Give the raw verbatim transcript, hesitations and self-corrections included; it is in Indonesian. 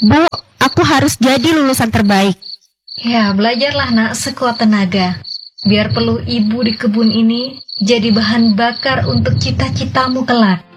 Bu, aku harus jadi lulusan terbaik. Ya, belajarlah nak sekuat tenaga. Biar peluh ibu di kebun ini jadi bahan bakar untuk cita-citamu kelak.